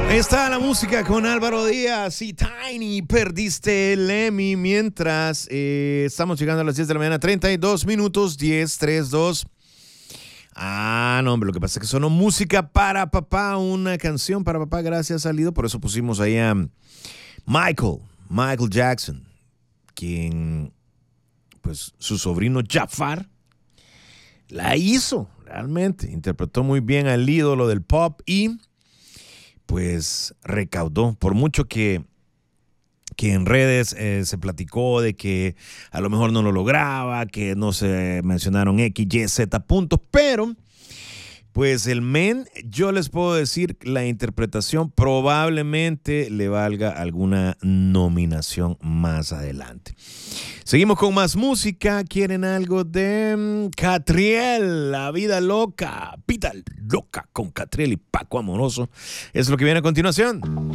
Ahí está la música con Álvaro Díaz y Tiny. Perdiste el Emmy mientras estamos llegando a las 10 de la mañana, 32 minutos, 10, 3, 2. No, hombre, lo que pasa es que sonó música para papá, una canción para papá, gracias a Lido. Por eso pusimos ahí a Michael Jackson, quien, pues, su sobrino Jafar la hizo realmente. Interpretó muy bien al ídolo del pop y pues recaudó, por mucho que en redes se platicó de que a lo mejor no lo lograba, que no se mencionaron X, Y, Z puntos, pero pues el men, yo les puedo decir, la interpretación probablemente le valga alguna nominación más adelante. Seguimos con más música. ¿Quieren algo de Catriel? La vida loca, Pita loca con Catriel y Paco Amoroso. Es lo que viene a continuación.